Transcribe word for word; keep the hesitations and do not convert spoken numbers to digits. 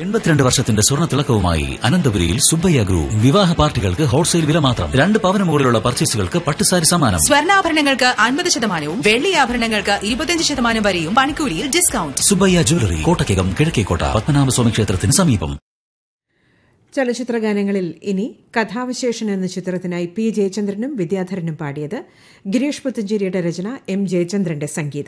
എൺപത്തിരണ്ട് വർഷത്തിന്റെ സ്വർണ്ണ തിളക്കവുമായി അനന്തപുരിയിൽ സുബ്ബയ്യ ഗ്രൂപ്പ്. വിവാഹ പാർട്ടികൾക്ക് ഹോൾസെയിൽ വില മാത്രം. രണ്ട് പവന് മുകളിലുള്ള പർച്ചേസുകൾക്ക് പട്ടുസാരി സമ്മാനം. സ്വർണ്ണാഭരണങ്ങൾക്ക് അൻപത് ശതമാനവും വെള്ളി ആഭരണങ്ങൾക്ക് ഇരുപത്തിയഞ്ച് ശതമാനം വരെയും പണിക്കൂലിയിൽ ഡിസ്കൗണ്ട്. സുബ്ബയ്യ ജ്വല്ലറി, കോട്ടക്കകം കിഴക്കേക്കോട്ട, പത്മനാഭസ്വാമി ക്ഷേത്രത്തിന് സമീപം. ചലച്ചിത്ര ഗാനങ്ങളിൽ ഇനി കഥാവിശേഷൻ എന്ന ചിത്രത്തിനായി പി ജയചന്ദ്രനും വിദ്യാധരനും പാടിയത്. ഗിരീഷ് പുത്തഞ്ചേരിയുടെ രചന, എം ജയചന്ദ്രന്റെ സംഗീതം.